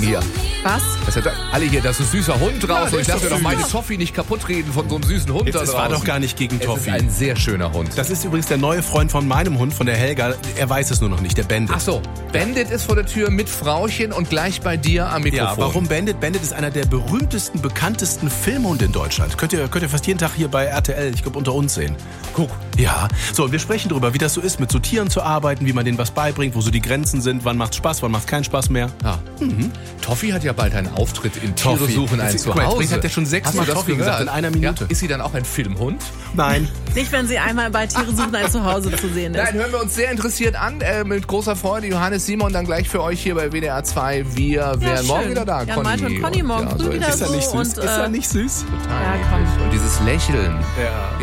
hier. Was? Alle hier, das ist ein süßer Hund Ja, raus. der Und ich ist lasse doch doch meine süß. Toffee nicht kaputt reden von so einem süßen Hund da Es draußen. war doch gar nicht gegen Es ist Toffee. ein sehr schöner Hund. Das ist übrigens der neue Freund von meinem Hund, von der Helga. Er weiß es nur noch nicht, der Bandit. Ach so, Bandit ist vor der Tür mit Frauchen und gleich bei dir am Mikrofon. Ja, warum Bandit? Bandit ist einer der berühmtesten, bekanntesten Filmhunde in Deutschland. Könnt ihr fast jeden Tag hier bei RTL, ich glaube, unter uns sehen. Guck. Ja, so, und wir sprechen darüber, wie das so ist, mit so Tieren zu arbeiten, wie man denen was beibringt, wo so die Grenzen sind, wann macht's Spaß, wann macht's keinen Spaß mehr. Ja. Toffee hat ja bald einen Auftritt in Tiere Toffee. suchen ein Guck mal, Zuhause. jetzt hat der schon 6 Mal Hast du das Toffee gesagt gehört? in einer Minute. Ja? Ist sie dann auch ein Filmhund? Nein. Nicht, wenn sie einmal bei Tiere suchen ein Zuhause zu sehen ist. Nein, hören wir uns sehr interessiert an. Mit großer Freude. Johannes, Simon, dann gleich für euch hier bei WDR 2. Wir werden morgen schön. wieder da. Jan Malte und Conny morgen früh wieder Ist er nicht so. süß? Und, Ist er nicht süß? Total Ja, niedlich. komm. Und dieses Lächeln. Ja.